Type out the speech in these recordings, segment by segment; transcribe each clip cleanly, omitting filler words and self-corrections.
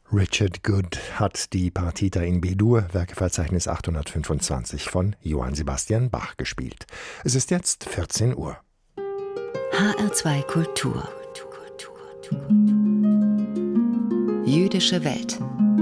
Richard Good hat die Partita in B-Dur, Werkeverzeichnis 825 von Johann Sebastian Bach gespielt. Es ist jetzt 14 Uhr. HR2 Kultur. Jüdische Welt.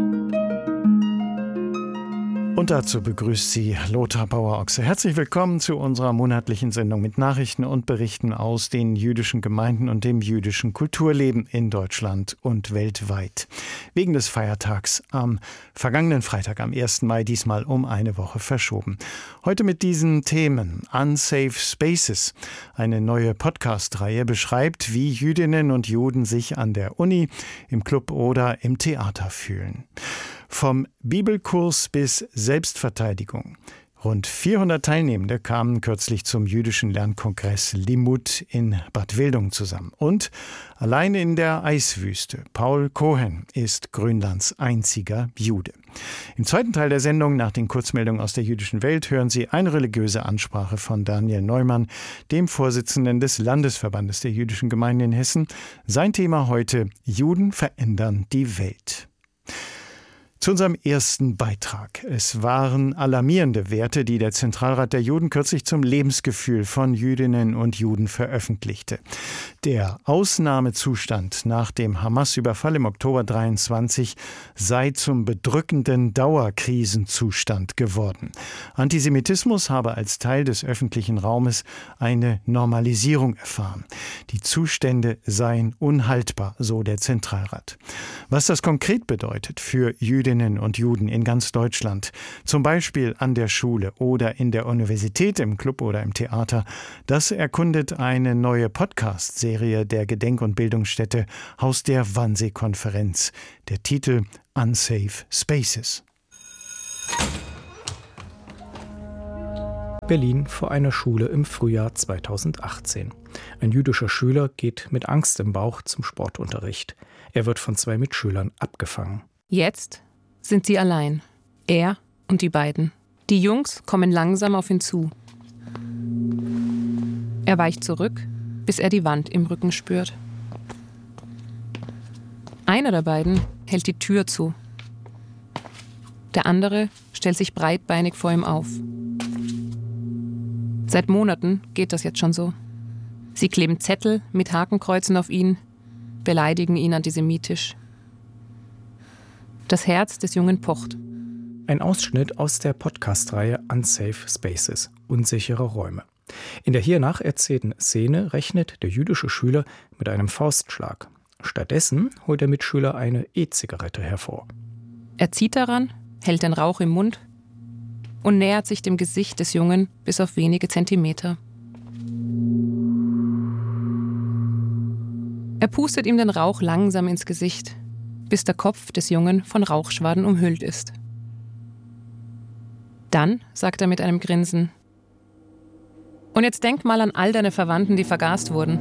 Und dazu begrüßt Sie Lothar Bauer-Ochse. Herzlich willkommen zu unserer monatlichen Sendung mit Nachrichten und Berichten aus den jüdischen Gemeinden und dem jüdischen Kulturleben in Deutschland und weltweit. Wegen des Feiertags am vergangenen Freitag, am 1. Mai, diesmal um eine Woche verschoben. Heute mit diesen Themen. Unsafe Spaces, eine neue Podcast-Reihe, beschreibt, wie Jüdinnen und Juden sich an der Uni, im Club oder im Theater fühlen. Vom Bibelkurs bis Selbstverteidigung. Rund 400 Teilnehmende kamen kürzlich zum jüdischen Lernkongress Limud in Bad Wildungen zusammen. Und allein in der Eiswüste. Paul Cohen ist Grönlands einziger Jude. Im zweiten Teil der Sendung, nach den Kurzmeldungen aus der jüdischen Welt, hören Sie eine religiöse Ansprache von Daniel Neumann, dem Vorsitzenden des Landesverbandes der jüdischen Gemeinden in Hessen. Sein Thema heute: Juden verändern die Welt. Zu unserem ersten Beitrag. Es waren alarmierende Werte, die der Zentralrat der Juden kürzlich zum Lebensgefühl von Jüdinnen und Juden veröffentlichte. Der Ausnahmezustand nach dem Hamas-Überfall im Oktober 23 sei zum bedrückenden Dauerkrisenzustand geworden. Antisemitismus habe als Teil des öffentlichen Raumes eine Normalisierung erfahren. Die Zustände seien unhaltbar, so der Zentralrat. Was das konkret bedeutet für Jüdinnen und Juden in ganz Deutschland, zum Beispiel an der Schule oder in der Universität, im Club oder im Theater, das erkundet eine neue Podcast-Serie der Gedenk- und Bildungsstätte Haus der Wannsee-Konferenz. Der Titel Unsafe Spaces. Berlin vor einer Schule im Frühjahr 2018. Ein jüdischer Schüler geht mit Angst im Bauch zum Sportunterricht. Er wird von 2 Mitschülern abgefangen. Jetzt sind sie allein. Er und die beiden. Die Jungs kommen langsam auf ihn zu. Er weicht zurück, bis er die Wand im Rücken spürt. Einer der beiden hält die Tür zu. Der andere stellt sich breitbeinig vor ihm auf. Seit Monaten geht das jetzt schon so. Sie kleben Zettel mit Hakenkreuzen auf ihn, beleidigen ihn antisemitisch. Das Herz des Jungen pocht. Ein Ausschnitt aus der Podcast-Reihe Unsafe Spaces, unsichere Räume. In der hier nacherzählten Szene rechnet der jüdische Schüler mit einem Faustschlag. Stattdessen holt der Mitschüler eine E-Zigarette hervor. Er zieht daran, hält den Rauch im Mund und nähert sich dem Gesicht des Jungen bis auf wenige Zentimeter. Er pustet ihm den Rauch langsam ins Gesicht, bis der Kopf des Jungen von Rauchschwaden umhüllt ist. Dann sagt er mit einem Grinsen: Und jetzt denk mal an all deine Verwandten, die vergast wurden.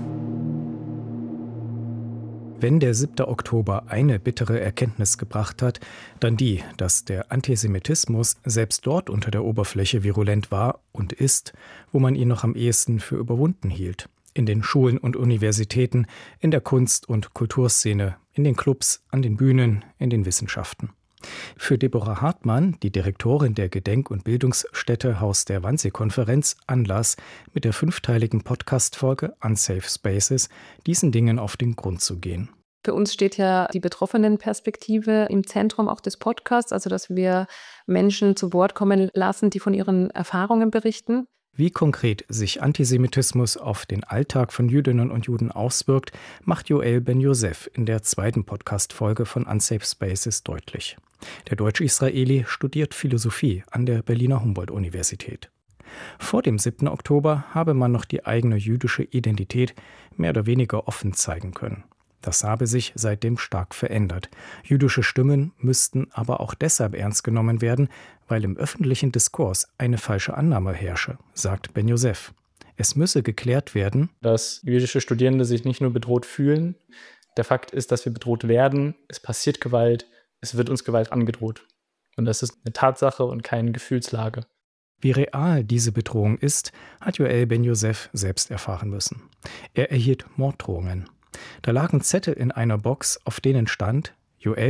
Wenn der 7. Oktober eine bittere Erkenntnis gebracht hat, dann die, dass der Antisemitismus selbst dort unter der Oberfläche virulent war und ist, wo man ihn noch am ehesten für überwunden hielt. In den Schulen und Universitäten, in der Kunst- und Kulturszene, in den Clubs, an den Bühnen, in den Wissenschaften. Für Deborah Hartmann, die Direktorin der Gedenk- und Bildungsstätte Haus der Wannsee-Konferenz, Anlass, mit der 5-teiligen Podcast-Folge Unsafe Spaces diesen Dingen auf den Grund zu gehen. Für uns steht ja die Betroffenenperspektive im Zentrum auch des Podcasts, also dass wir Menschen zu Wort kommen lassen, die von ihren Erfahrungen berichten. Wie konkret sich Antisemitismus auf den Alltag von Jüdinnen und Juden auswirkt, macht Yoel Ben-Yosef in der 2. Podcast-Folge von Unsafe Spaces deutlich. Der Deutsch-Israeli studiert Philosophie an der Berliner Humboldt-Universität. Vor dem 7. Oktober habe man noch die eigene jüdische Identität mehr oder weniger offen zeigen können. Das habe sich seitdem stark verändert. Jüdische Stimmen müssten aber auch deshalb ernst genommen werden, weil im öffentlichen Diskurs eine falsche Annahme herrsche, sagt Ben-Yosef. Es müsse geklärt werden, dass jüdische Studierende sich nicht nur bedroht fühlen. Der Fakt ist, dass wir bedroht werden. Es passiert Gewalt. Es wird uns Gewalt angedroht. Und das ist eine Tatsache und keine Gefühlslage. Wie real diese Bedrohung ist, hat Yoel Ben-Yosef selbst erfahren müssen. Er erhielt Morddrohungen. Da lagen Zettel in einer Box, auf denen stand: Yoel,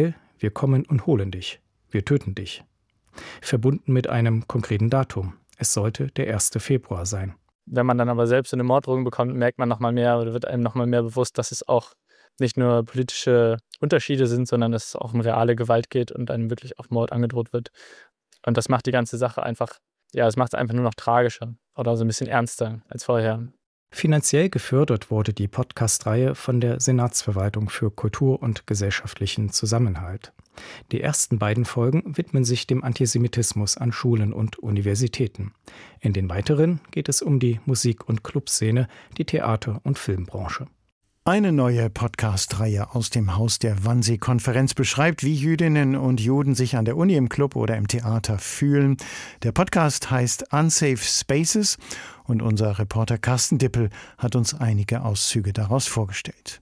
Wir kommen und holen dich. Wir töten dich. Verbunden mit einem konkreten Datum. Es sollte der 1. Februar sein. Wenn man dann aber selbst eine Morddrohung bekommt, merkt man nochmal mehr oder wird einem nochmal mehr bewusst, dass es auch nicht nur politische Unterschiede sind, sondern dass es auch um reale Gewalt geht und einem wirklich auf Mord angedroht wird. Und das macht die ganze Sache einfach, es macht es einfach nur noch tragischer oder so ein bisschen ernster als vorher. Finanziell gefördert wurde die Podcast-Reihe von der Senatsverwaltung für Kultur und gesellschaftlichen Zusammenhalt. Die ersten beiden Folgen widmen sich dem Antisemitismus an Schulen und Universitäten. In den weiteren geht es um die Musik- und Clubszene, die Theater- und Filmbranche. Eine neue Podcast-Reihe aus dem Haus der Wannsee-Konferenz beschreibt, wie Jüdinnen und Juden sich an der Uni, im Club oder im Theater fühlen. Der Podcast heißt Unsafe Spaces und unser Reporter Carsten Dippel hat uns einige Auszüge daraus vorgestellt.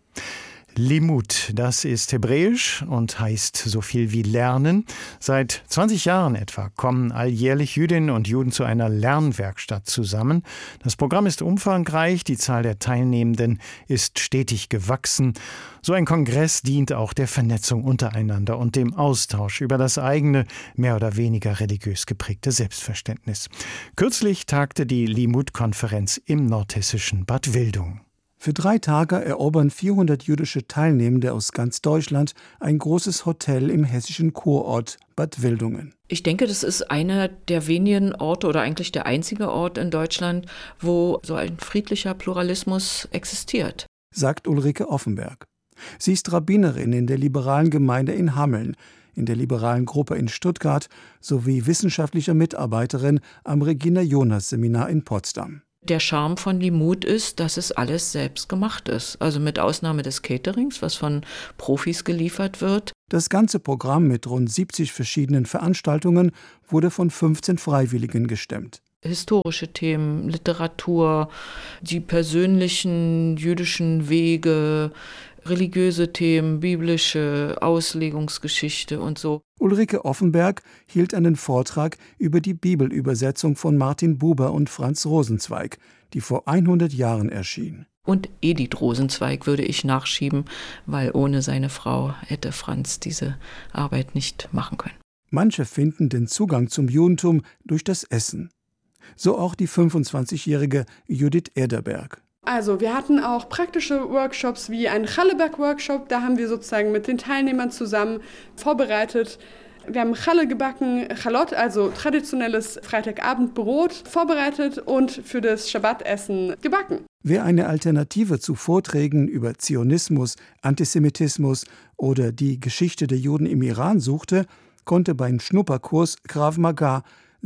Limud, das ist hebräisch und heißt so viel wie lernen. Seit 20 Jahren etwa kommen alljährlich Jüdinnen und Juden zu einer Lernwerkstatt zusammen. Das Programm ist umfangreich, die Zahl der Teilnehmenden ist stetig gewachsen. So ein Kongress dient auch der Vernetzung untereinander und dem Austausch über das eigene, mehr oder weniger religiös geprägte Selbstverständnis. Kürzlich tagte die Limud-Konferenz im nordhessischen Bad Wildungen. Für 3 Tage erobern 400 jüdische Teilnehmende aus ganz Deutschland ein großes Hotel im hessischen Kurort Bad Wildungen. Ich denke, das ist einer der wenigen Orte oder eigentlich der einzige Ort in Deutschland, wo so ein friedlicher Pluralismus existiert, sagt Ulrike Offenberg. Sie ist Rabbinerin in der liberalen Gemeinde in Hameln, in der liberalen Gruppe in Stuttgart sowie wissenschaftliche Mitarbeiterin am Regina-Jonas-Seminar in Potsdam. Der Charme von Limud ist, dass es alles selbst gemacht ist. Also mit Ausnahme des Caterings, was von Profis geliefert wird. Das ganze Programm mit rund 70 verschiedenen Veranstaltungen wurde von 15 Freiwilligen gestemmt. Historische Themen, Literatur, die persönlichen jüdischen Wege, religiöse Themen, biblische Auslegungsgeschichte und so. Ulrike Offenberg hielt einen Vortrag über die Bibelübersetzung von Martin Buber und Franz Rosenzweig, die vor 100 Jahren erschien. Und Edith Rosenzweig würde ich nachschieben, weil ohne seine Frau hätte Franz diese Arbeit nicht machen können. Manche finden den Zugang zum Judentum durch das Essen. So auch die 25-jährige Judith Ederberg. Also wir hatten auch praktische Workshops wie einen Challeberg-Workshop. Da haben wir sozusagen mit den Teilnehmern zusammen vorbereitet. Wir haben Challe gebacken, Chalot, also traditionelles Freitagabendbrot, vorbereitet und für das Schabbatessen gebacken. Wer eine Alternative zu Vorträgen über Zionismus, Antisemitismus oder die Geschichte der Juden im Iran suchte, konnte beim Schnupperkurs Krav Maga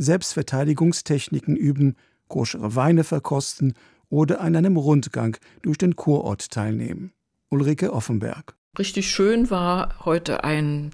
Selbstverteidigungstechniken üben, koschere Weine verkosten oder an einem Rundgang durch den Kurort teilnehmen. Ulrike Offenberg. Richtig schön war heute ein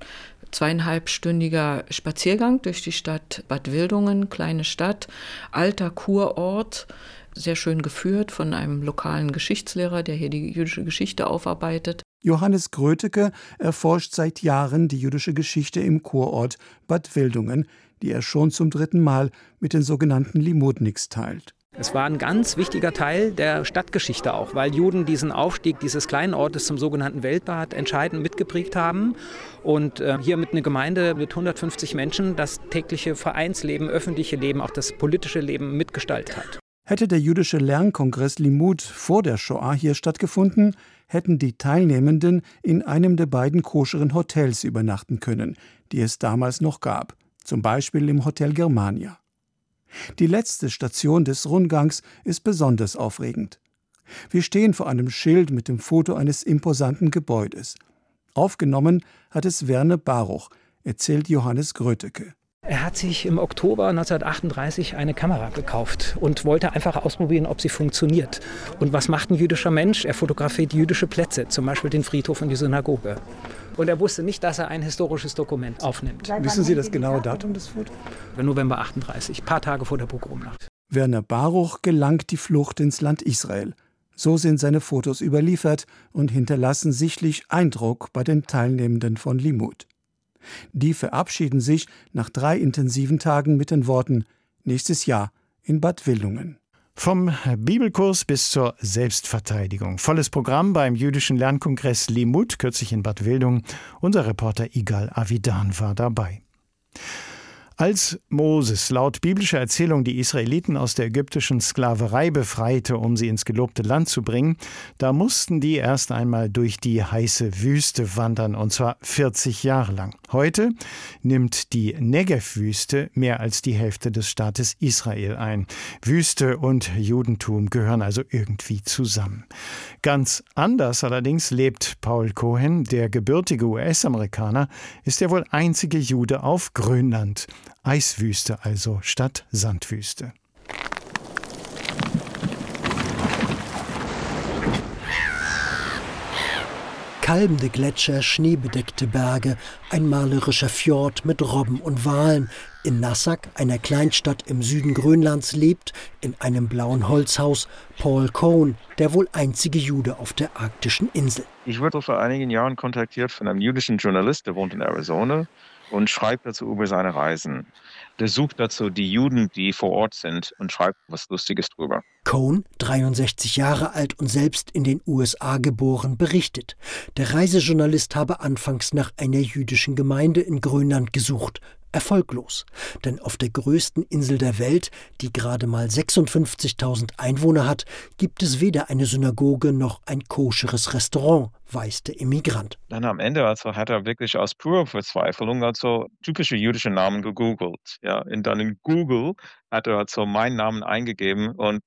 2,5-stündiger Spaziergang durch die Stadt Bad Wildungen, kleine Stadt, alter Kurort, sehr schön geführt von einem lokalen Geschichtslehrer, der hier die jüdische Geschichte aufarbeitet. Johannes Gröteke erforscht seit Jahren die jüdische Geschichte im Kurort Bad Wildungen, die er schon zum 3. Mal mit den sogenannten Limudniks teilt. Es war ein ganz wichtiger Teil der Stadtgeschichte auch, weil Juden diesen Aufstieg dieses kleinen Ortes zum sogenannten Weltbad entscheidend mitgeprägt haben und hier mit einer Gemeinde mit 150 Menschen das tägliche Vereinsleben, öffentliche Leben, auch das politische Leben mitgestaltet hat. Hätte der jüdische Lernkongress Limud vor der Shoah hier stattgefunden, hätten die Teilnehmenden in einem der beiden koscheren Hotels übernachten können, die es damals noch gab, zum Beispiel im Hotel Germania. Die letzte Station des Rundgangs ist besonders aufregend. Wir stehen vor einem Schild mit dem Foto eines imposanten Gebäudes. Aufgenommen hat es Werner Baruch, erzählt Johannes Gröteke. Er hat sich im Oktober 1938 eine Kamera gekauft und wollte einfach ausprobieren, ob sie funktioniert. Und was macht ein jüdischer Mensch? Er fotografiert jüdische Plätze, zum Beispiel den Friedhof und die Synagoge. Und er wusste nicht, dass er ein historisches Dokument aufnimmt. Wissen Sie das genaue Datum des Fotos? November 38, ein paar Tage vor der Pogromnacht. Werner Baruch gelangt die Flucht ins Land Israel. So sind seine Fotos überliefert und hinterlassen sichtlich Eindruck bei den Teilnehmenden von Limud. Die verabschieden sich nach 3 intensiven Tagen mit den Worten: nächstes Jahr in Bad Wildungen. Vom Bibelkurs bis zur Selbstverteidigung. Volles Programm beim jüdischen Lernkongress Limud, kürzlich in Bad Wildungen. Unser Reporter Igal Avidan war dabei. Als Moses laut biblischer Erzählung die Israeliten aus der ägyptischen Sklaverei befreite, um sie ins gelobte Land zu bringen, da mussten die erst einmal durch die heiße Wüste wandern, und zwar 40 Jahre lang. Heute nimmt die Negev-Wüste mehr als die Hälfte des Staates Israel ein. Wüste und Judentum gehören also irgendwie zusammen. Ganz anders allerdings lebt Paul Cohen, der gebürtige US-Amerikaner, ist der wohl einzige Jude auf Grönland. Eiswüste also statt Sandwüste. Kalbende Gletscher, schneebedeckte Berge, ein malerischer Fjord mit Robben und Walen. In Nassaq, einer Kleinstadt im Süden Grönlands, lebt in einem blauen Holzhaus Paul Cohen, der wohl einzige Jude auf der arktischen Insel. Ich wurde vor einigen Jahren kontaktiert von einem jüdischen Journalist, der wohnt in Arizona und schreibt dazu über seine Reisen. Der sucht dazu die Juden, die vor Ort sind, und schreibt was Lustiges drüber. Cohen, 63 Jahre alt und selbst in den USA geboren, berichtet, der Reisejournalist habe anfangs nach einer jüdischen Gemeinde in Grönland gesucht. Erfolglos, denn auf der größten Insel der Welt, die gerade mal 56.000 Einwohner hat, gibt es weder eine Synagoge noch ein koscheres Restaurant, weiß der Immigrant. Dann am Ende hat er wirklich aus purer Verzweiflung typische jüdische Namen gegoogelt. Ja, und dann in Google hat er meinen Namen eingegeben und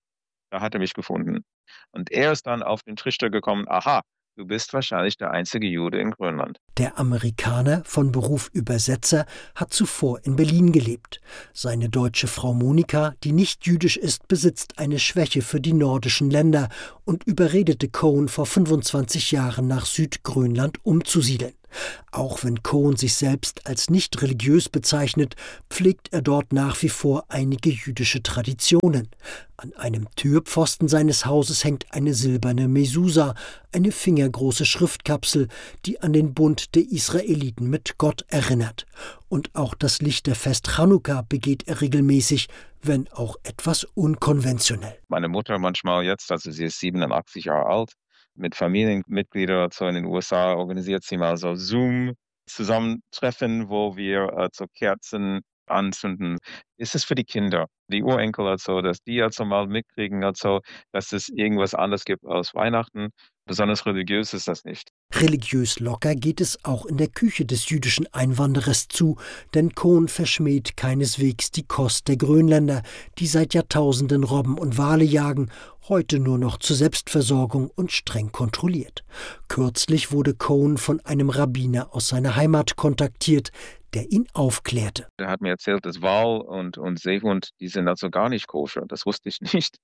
da hat er mich gefunden. Und er ist dann auf den Trichter gekommen, aha, du bist wahrscheinlich der einzige Jude in Grönland. Der Amerikaner, von Beruf Übersetzer, hat zuvor in Berlin gelebt. Seine deutsche Frau Monika, die nicht jüdisch ist, besitzt eine Schwäche für die nordischen Länder und überredete Cohen vor 25 Jahren nach Südgrönland umzusiedeln. Auch wenn Cohen sich selbst als nicht religiös bezeichnet, pflegt er dort nach wie vor einige jüdische Traditionen. An einem Türpfosten seines Hauses hängt eine silberne Mesusa, eine fingergroße Schriftkapsel, die an den Bund der Israeliten mit Gott erinnert. Und auch das Lichterfest Chanukka begeht er regelmäßig, wenn auch etwas unkonventionell. Meine Mutter manchmal jetzt, sie ist 87 Jahre alt, mit Familienmitgliedern in den USA organisiert sie mal so Zoom-Zusammentreffen, wo wir Kerzen anzünden. Ist es für die Kinder, die Urenkel, dass die mal mitkriegen, dass es irgendwas anderes gibt als Weihnachten. Besonders religiös ist das nicht. Religiös locker geht es auch in der Küche des jüdischen Einwanderers zu, denn Cohen verschmäht keineswegs die Kost der Grönländer, die seit Jahrtausenden Robben und Wale jagen, heute nur noch zur Selbstversorgung und streng kontrolliert. Kürzlich wurde Cohen von einem Rabbiner aus seiner Heimat kontaktiert, der ihn aufklärte. Er hat mir erzählt, dass Wal und Seehund, die sind gar nicht koscher. Das wusste ich nicht.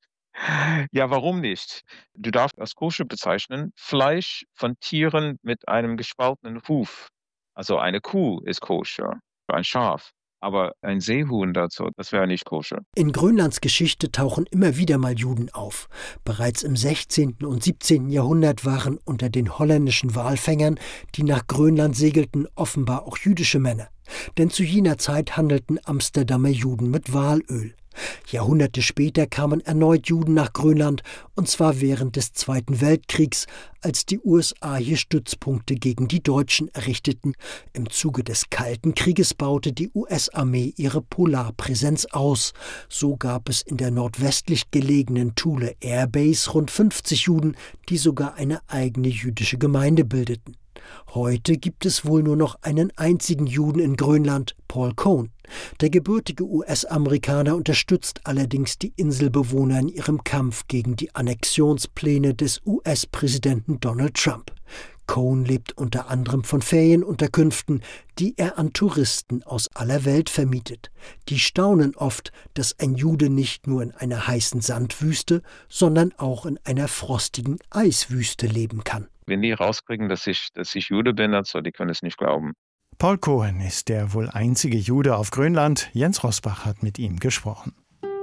Ja, warum nicht? Du darfst als koscher bezeichnen Fleisch von Tieren mit einem gespaltenen Huf. Also eine Kuh ist koscher, ein Schaf. Aber ein Seehuhn das wäre nicht koscher. In Grönlands Geschichte tauchen immer wieder mal Juden auf. Bereits im 16. und 17. Jahrhundert waren unter den holländischen Walfängern, die nach Grönland segelten, offenbar auch jüdische Männer. Denn zu jener Zeit handelten Amsterdamer Juden mit Walöl. Jahrhunderte später kamen erneut Juden nach Grönland, und zwar während des Zweiten Weltkriegs, als die USA hier Stützpunkte gegen die Deutschen errichteten. Im Zuge des Kalten Krieges baute die US-Armee ihre Polarpräsenz aus. So gab es in der nordwestlich gelegenen Thule Air Base rund 50 Juden, die sogar eine eigene jüdische Gemeinde bildeten. Heute gibt es wohl nur noch einen einzigen Juden in Grönland, Paul Cohen. Der gebürtige US-Amerikaner unterstützt allerdings die Inselbewohner in ihrem Kampf gegen die Annexionspläne des US-Präsidenten Donald Trump. Cohen lebt unter anderem von Ferienunterkünften, die er an Touristen aus aller Welt vermietet. Die staunen oft, dass ein Jude nicht nur in einer heißen Sandwüste, sondern auch in einer frostigen Eiswüste leben kann. Wenn die rauskriegen, dass ich Jude bin, die können es nicht glauben. Paul Cohen ist der wohl einzige Jude auf Grönland. Jens Rosbach hat mit ihm gesprochen.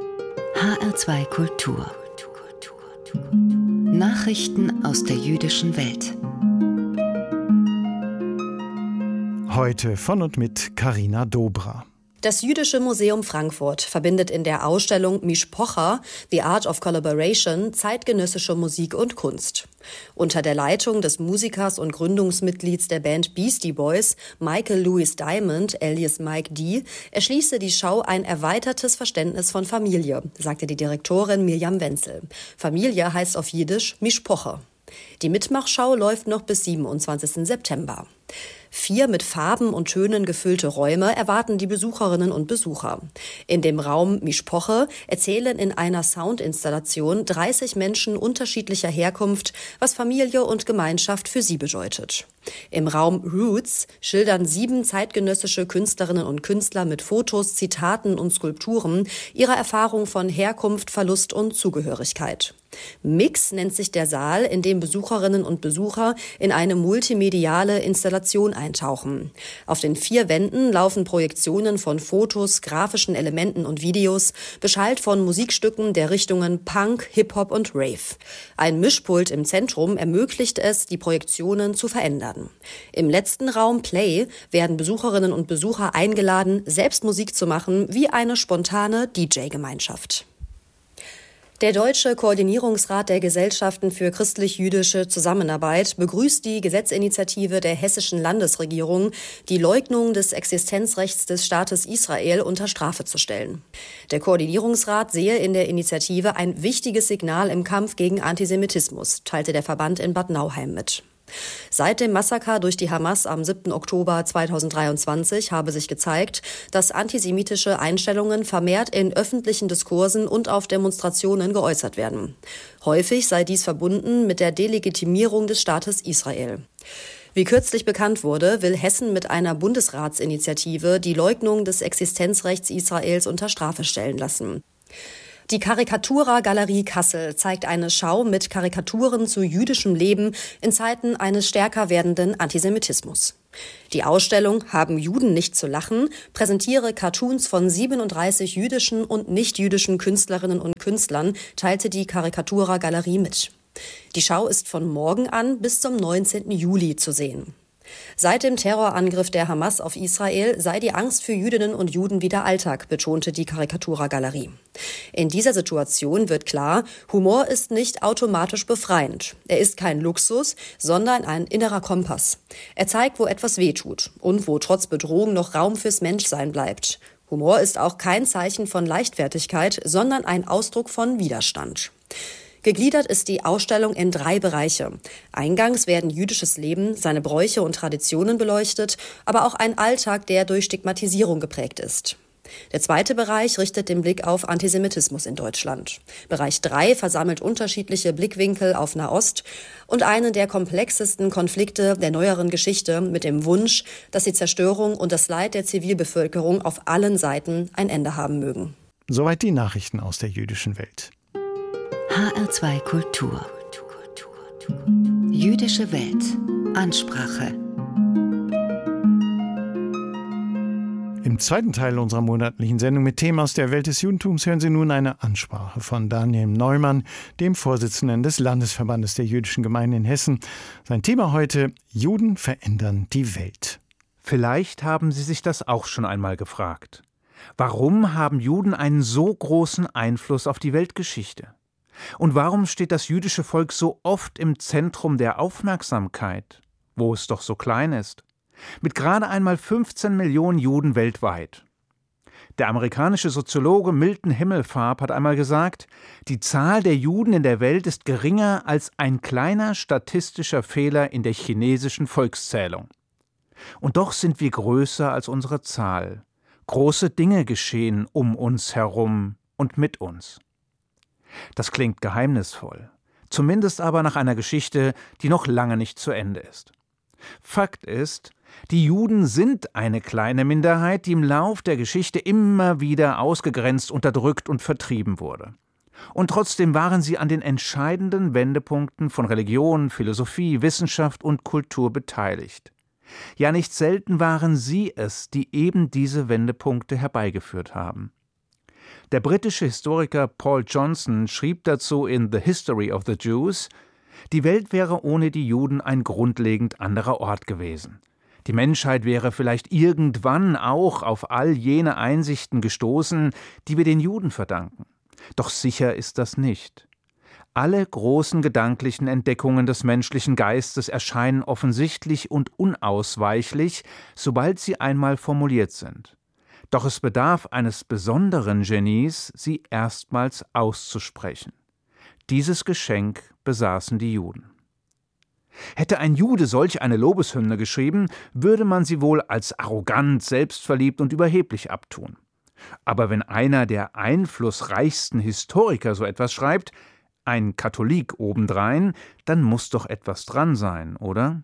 HR2 Kultur. Nachrichten aus der jüdischen Welt. Heute von und mit Carina Dobra. Das Jüdische Museum Frankfurt verbindet in der Ausstellung Mishpocha, The Art of Collaboration, zeitgenössische Musik und Kunst. Unter der Leitung des Musikers und Gründungsmitglieds der Band Beastie Boys, Michael Louis Diamond, alias Mike D., erschließe die Schau ein erweitertes Verständnis von Familie, sagte die Direktorin Mirjam Wenzel. Familie heißt auf Jiddisch Mishpocha. Die Mitmachschau läuft noch bis 27. September. 4 mit Farben und Tönen gefüllte Räume erwarten die Besucherinnen und Besucher. In dem Raum Mishpoche erzählen in einer Soundinstallation 30 Menschen unterschiedlicher Herkunft, was Familie und Gemeinschaft für sie bedeutet. Im Raum Roots schildern 7 zeitgenössische Künstlerinnen und Künstler mit Fotos, Zitaten und Skulpturen ihre Erfahrung von Herkunft, Verlust und Zugehörigkeit. Mix nennt sich der Saal, in dem Besucherinnen und Besucher in eine multimediale Installation eintauchen. Auf den 4 Wänden laufen Projektionen von Fotos, grafischen Elementen und Videos, beschallt von Musikstücken der Richtungen Punk, Hip-Hop und Rave. Ein Mischpult im Zentrum ermöglicht es, die Projektionen zu verändern. Im letzten Raum Play werden Besucherinnen und Besucher eingeladen, selbst Musik zu machen, wie eine spontane DJ-Gemeinschaft. Der Deutsche Koordinierungsrat der Gesellschaften für christlich-jüdische Zusammenarbeit begrüßt die Gesetzinitiative der hessischen Landesregierung, die Leugnung des Existenzrechts des Staates Israel unter Strafe zu stellen. Der Koordinierungsrat sehe in der Initiative ein wichtiges Signal im Kampf gegen Antisemitismus, teilte der Verband in Bad Nauheim mit. Seit dem Massaker durch die Hamas am 7. Oktober 2023 habe sich gezeigt, dass antisemitische Einstellungen vermehrt in öffentlichen Diskursen und auf Demonstrationen geäußert werden. Häufig sei dies verbunden mit der Delegitimierung des Staates Israel. Wie kürzlich bekannt wurde, will Hessen mit einer Bundesratsinitiative die Leugnung des Existenzrechts Israels unter Strafe stellen lassen. Die Karikatura Galerie Kassel zeigt eine Schau mit Karikaturen zu jüdischem Leben in Zeiten eines stärker werdenden Antisemitismus. Die Ausstellung »Haben Juden nicht zu lachen« präsentiere Cartoons von 37 jüdischen und nicht-jüdischen Künstlerinnen und Künstlern, teilte die Karikatura Galerie mit. Die Schau ist von morgen an bis zum 19. Juli zu sehen. Seit dem Terrorangriff der Hamas auf Israel sei die Angst für Jüdinnen und Juden wieder Alltag, betonte die Karikatura-Galerie. In dieser Situation wird klar, Humor ist nicht automatisch befreiend. Er ist kein Luxus, sondern ein innerer Kompass. Er zeigt, wo etwas wehtut und wo trotz Bedrohung noch Raum fürs Menschsein bleibt. Humor ist auch kein Zeichen von Leichtfertigkeit, sondern ein Ausdruck von Widerstand. Gegliedert ist die Ausstellung in 3 Bereiche. Eingangs werden jüdisches Leben, seine Bräuche und Traditionen beleuchtet, aber auch ein Alltag, der durch Stigmatisierung geprägt ist. Der zweite Bereich richtet den Blick auf Antisemitismus in Deutschland. Bereich 3 versammelt unterschiedliche Blickwinkel auf Nahost und einen der komplexesten Konflikte der neueren Geschichte mit dem Wunsch, dass die Zerstörung und das Leid der Zivilbevölkerung auf allen Seiten ein Ende haben mögen. Soweit die Nachrichten aus der jüdischen Welt. HR2 Kultur. Jüdische Welt. Ansprache. Im zweiten Teil unserer monatlichen Sendung mit Themen aus der Welt des Judentums hören Sie nun eine Ansprache von Daniel Neumann, dem Vorsitzenden des Landesverbandes der jüdischen Gemeinden in Hessen. Sein Thema heute: Juden verändern die Welt. Vielleicht haben Sie sich das auch schon einmal gefragt. Warum haben Juden einen so großen Einfluss auf die Weltgeschichte? Und warum steht das jüdische Volk so oft im Zentrum der Aufmerksamkeit, wo es doch so klein ist? Mit gerade einmal 15 Millionen Juden weltweit. Der amerikanische Soziologe Milton Himmelfarb hat einmal gesagt, die Zahl der Juden in der Welt ist geringer als ein kleiner statistischer Fehler in der chinesischen Volkszählung. Und doch sind wir größer als unsere Zahl. Große Dinge geschehen um uns herum und mit uns. Das klingt geheimnisvoll, zumindest aber nach einer Geschichte, die noch lange nicht zu Ende ist. Fakt ist, die Juden sind eine kleine Minderheit, die im Lauf der Geschichte immer wieder ausgegrenzt, unterdrückt und vertrieben wurde. Und trotzdem waren sie an den entscheidenden Wendepunkten von Religion, Philosophie, Wissenschaft und Kultur beteiligt. Ja, nicht selten waren sie es, die eben diese Wendepunkte herbeigeführt haben. Der britische Historiker Paul Johnson schrieb dazu in The History of the Jews: Die Welt wäre ohne die Juden ein grundlegend anderer Ort gewesen. Die Menschheit wäre vielleicht irgendwann auch auf all jene Einsichten gestoßen, die wir den Juden verdanken. Doch sicher ist das nicht. Alle großen gedanklichen Entdeckungen des menschlichen Geistes erscheinen offensichtlich und unausweichlich, sobald sie einmal formuliert sind. Doch es bedarf eines besonderen Genies, sie erstmals auszusprechen. Dieses Geschenk besaßen die Juden. Hätte ein Jude solch eine Lobeshymne geschrieben, würde man sie wohl als arrogant, selbstverliebt und überheblich abtun. Aber wenn einer der einflussreichsten Historiker so etwas schreibt, ein Katholik obendrein, dann muss doch etwas dran sein, oder?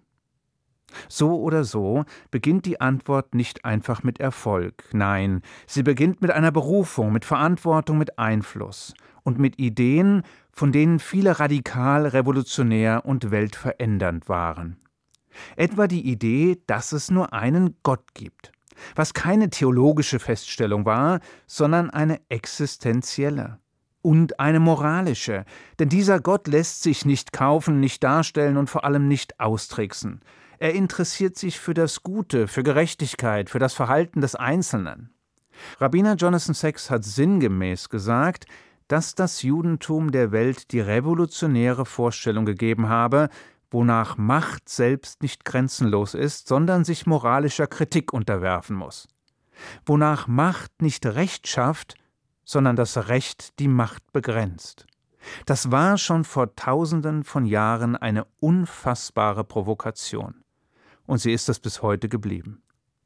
So oder so beginnt die Antwort nicht einfach mit Erfolg. Nein, sie beginnt mit einer Berufung, mit Verantwortung, mit Einfluss und mit Ideen, von denen viele radikal, revolutionär und weltverändernd waren. Etwa die Idee, dass es nur einen Gott gibt, was keine theologische Feststellung war, sondern eine existenzielle und eine moralische, denn dieser Gott lässt sich nicht kaufen, nicht darstellen und vor allem nicht austricksen. Er interessiert sich für das Gute, für Gerechtigkeit, für das Verhalten des Einzelnen. Rabbiner Jonathan Sacks hat sinngemäß gesagt, dass das Judentum der Welt die revolutionäre Vorstellung gegeben habe, wonach Macht selbst nicht grenzenlos ist, sondern sich moralischer Kritik unterwerfen muss. Wonach Macht nicht Recht schafft, sondern das Recht die Macht begrenzt. Das war schon vor Tausenden von Jahren eine unfassbare Provokation. Und sie ist es bis heute geblieben.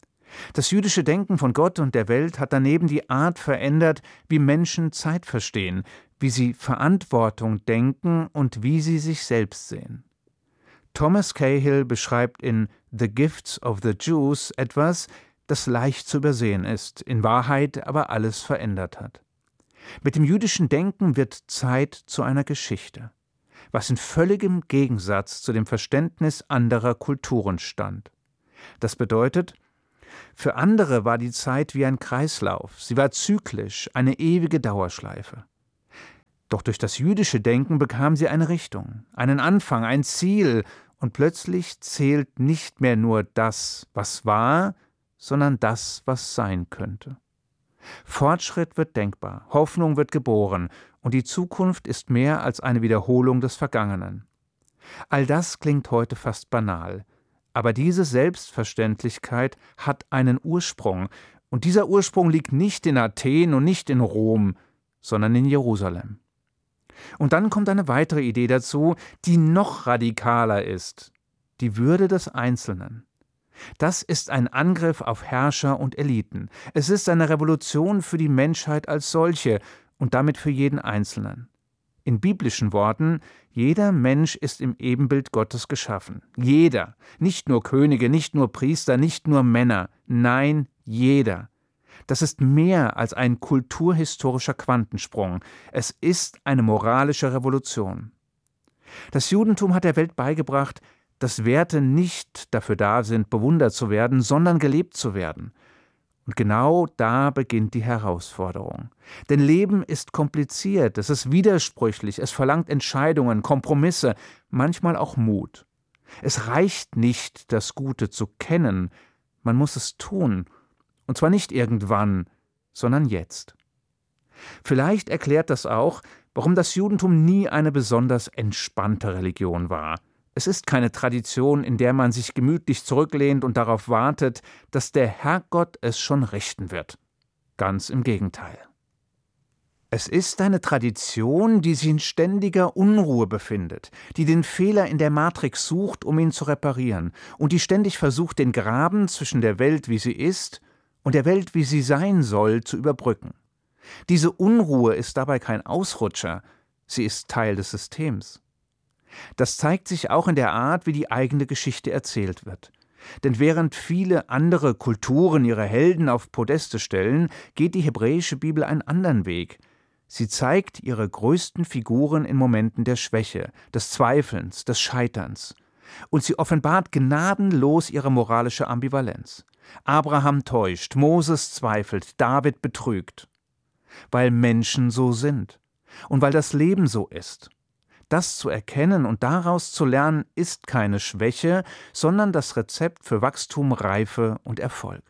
Das jüdische Denken von Gott und der Welt hat daneben die Art verändert, wie Menschen Zeit verstehen, wie sie Verantwortung denken und wie sie sich selbst sehen. Thomas Cahill beschreibt in The Gifts of the Jews etwas, das leicht zu übersehen ist, in Wahrheit aber alles verändert hat. Mit dem jüdischen Denken wird Zeit zu einer Geschichte, was in völligem Gegensatz zu dem Verständnis anderer Kulturen stand. Das bedeutet, für andere war die Zeit wie ein Kreislauf, sie war zyklisch, eine ewige Dauerschleife. Doch durch das jüdische Denken bekam sie eine Richtung, einen Anfang, ein Ziel, und plötzlich zählt nicht mehr nur das, was war, sondern das, was sein könnte. Fortschritt wird denkbar, Hoffnung wird geboren, und die Zukunft ist mehr als eine Wiederholung des Vergangenen. All das klingt heute fast banal, aber diese Selbstverständlichkeit hat einen Ursprung, und dieser Ursprung liegt nicht in Athen und nicht in Rom, sondern in Jerusalem. Und dann kommt eine weitere Idee dazu, die noch radikaler ist: die Würde des Einzelnen. Das ist ein Angriff auf Herrscher und Eliten. Es ist eine Revolution für die Menschheit als solche und damit für jeden Einzelnen. In biblischen Worten: jeder Mensch ist im Ebenbild Gottes geschaffen. Jeder. Nicht nur Könige, nicht nur Priester, nicht nur Männer. Nein, jeder. Das ist mehr als ein kulturhistorischer Quantensprung. Es ist eine moralische Revolution. Das Judentum hat der Welt beigebracht, dass Werte nicht dafür da sind, bewundert zu werden, sondern gelebt zu werden. Und genau da beginnt die Herausforderung. Denn Leben ist kompliziert, es ist widersprüchlich, es verlangt Entscheidungen, Kompromisse, manchmal auch Mut. Es reicht nicht, das Gute zu kennen, man muss es tun. Und zwar nicht irgendwann, sondern jetzt. Vielleicht erklärt das auch, warum das Judentum nie eine besonders entspannte Religion war. Es ist keine Tradition, in der man sich gemütlich zurücklehnt und darauf wartet, dass der Herrgott es schon richten wird. Ganz im Gegenteil. Es ist eine Tradition, die sich in ständiger Unruhe befindet, die den Fehler in der Matrix sucht, um ihn zu reparieren, und die ständig versucht, den Graben zwischen der Welt, wie sie ist, und der Welt, wie sie sein soll, zu überbrücken. Diese Unruhe ist dabei kein Ausrutscher, sie ist Teil des Systems. Das zeigt sich auch in der Art, wie die eigene Geschichte erzählt wird. Denn während viele andere Kulturen ihre Helden auf Podeste stellen, geht die hebräische Bibel einen anderen Weg. Sie zeigt ihre größten Figuren in Momenten der Schwäche, des Zweifelns, des Scheiterns. Und sie offenbart gnadenlos ihre moralische Ambivalenz. Abraham täuscht, Moses zweifelt, David betrügt. Weil Menschen so sind und weil das Leben so ist. Das zu erkennen und daraus zu lernen, ist keine Schwäche, sondern das Rezept für Wachstum, Reife und Erfolg.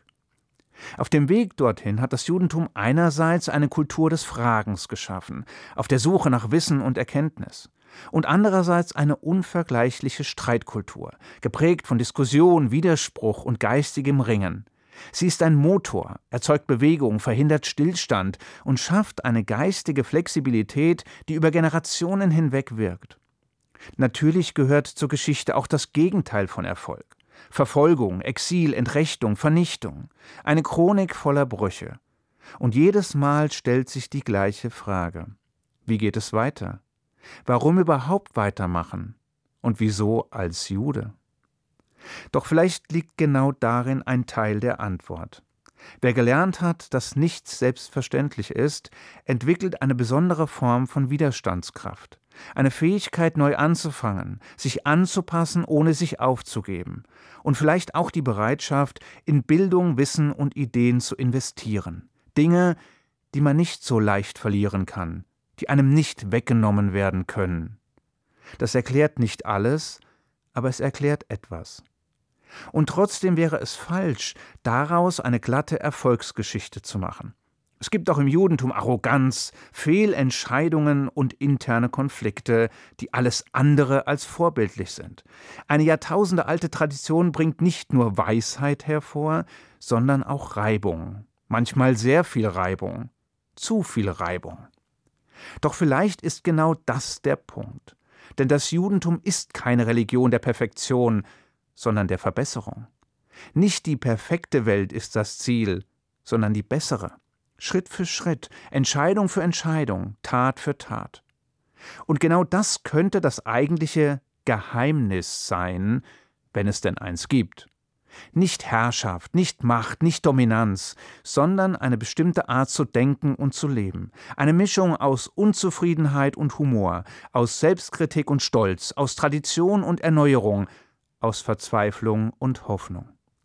Auf dem Weg dorthin hat das Judentum einerseits eine Kultur des Fragens geschaffen, auf der Suche nach Wissen und Erkenntnis, und andererseits eine unvergleichliche Streitkultur, geprägt von Diskussion, Widerspruch und geistigem Ringen. Sie ist ein Motor, erzeugt Bewegung, verhindert Stillstand und schafft eine geistige Flexibilität, die über Generationen hinweg wirkt. Natürlich gehört zur Geschichte auch das Gegenteil von Erfolg. Verfolgung, Exil, Entrechtung, Vernichtung. Eine Chronik voller Brüche. Und jedes Mal stellt sich die gleiche Frage. Wie geht es weiter? Warum überhaupt weitermachen? Und wieso als Jude? Doch vielleicht liegt genau darin ein Teil der Antwort. Wer gelernt hat, dass nichts selbstverständlich ist, entwickelt eine besondere Form von Widerstandskraft. Eine Fähigkeit, neu anzufangen, sich anzupassen, ohne sich aufzugeben. Und vielleicht auch die Bereitschaft, in Bildung, Wissen und Ideen zu investieren. Dinge, die man nicht so leicht verlieren kann, die einem nicht weggenommen werden können. Das erklärt nicht alles, aber es erklärt etwas. Und trotzdem wäre es falsch, daraus eine glatte Erfolgsgeschichte zu machen. Es gibt auch im Judentum Arroganz, Fehlentscheidungen und interne Konflikte, die alles andere als vorbildlich sind. Eine jahrtausendealte Tradition bringt nicht nur Weisheit hervor, sondern auch Reibung. Manchmal sehr viel Reibung, zu viel Reibung. Doch vielleicht ist genau das der Punkt. Denn das Judentum ist keine Religion der Perfektion, sondern der Verbesserung. Nicht die perfekte Welt ist das Ziel, sondern die bessere. Schritt für Schritt, Entscheidung für Entscheidung, Tat für Tat. Und genau das könnte das eigentliche Geheimnis sein, wenn es denn eins gibt. Nicht Herrschaft, nicht Macht, nicht Dominanz, sondern eine bestimmte Art zu denken und zu leben. Eine Mischung aus Unzufriedenheit und Humor, aus Selbstkritik und Stolz, aus Tradition und Erneuerung, aus Verzweiflung und Hoffnung.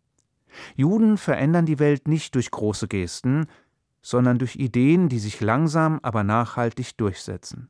Juden verändern die Welt nicht durch große Gesten, sondern durch Ideen, die sich langsam, aber nachhaltig durchsetzen.